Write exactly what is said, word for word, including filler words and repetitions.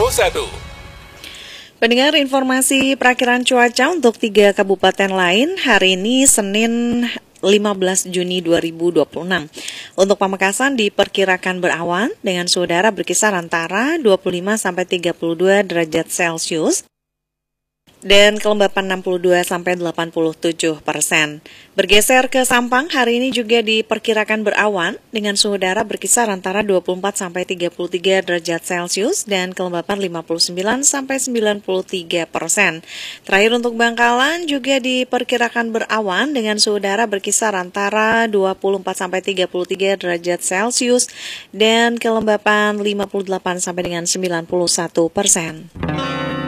puluh satu. Pendengar, informasi perakiran cuaca untuk tiga kabupaten lain hari ini Senin lima belas Juni dua ribu dua puluh enam. Untuk Pamekasan diperkirakan berawan dengan suhu udara berkisar antara dua puluh lima sampai tiga puluh dua derajat Celcius dan kelembapan enam puluh dua sampai delapan puluh tujuh persen. Bergeser ke Sampang, hari ini juga diperkirakan berawan dengan suhu udara berkisar antara dua puluh empat sampai tiga puluh tiga derajat Celcius dan kelembapan lima puluh sembilan sampai sembilan puluh tiga persen. Terakhir untuk Bangkalan juga diperkirakan berawan dengan suhu udara berkisar antara dua puluh empat sampai tiga puluh tiga derajat Celcius dan kelembapan lima puluh delapan sampai dengan sembilan puluh satu persen.